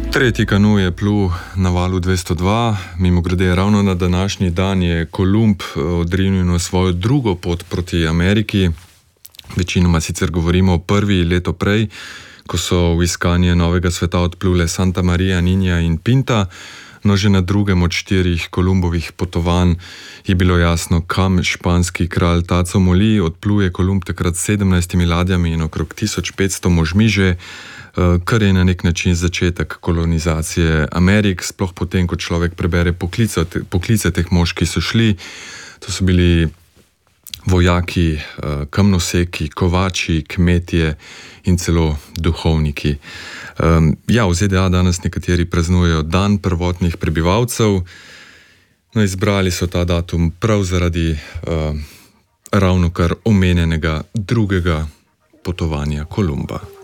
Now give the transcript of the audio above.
Tretji kanu je plul na valu 202, mimogrede ravno na današnji dan je Kolumb odrinil na svojo drugo pot proti Ameriki. Večinoma sicer govorimo o prvi leto prej, ko so v iskanje novega sveta odplule Santa Maria, Niña in Pinta, no že na drugem od 4 Kolumbovih potovanj je bilo jasno, kam španski kralj taco moli. Odplul je Kolumb takrat s 17 ladjami in okrog 1500 možmi že, kar je na nek način začetek kolonizacije Amerik, sploh potem, ko človek prebere poklice teh mož, ki so šli. To so bili vojaki, kamnoseki, kovači, kmetje in celo duhovniki. V ZDA danes nekateri praznujejo dan prvotnih prebivalcev, no izbrali so ta datum prav zaradi ravnokar omenjenega drugega potovanja Kolumba.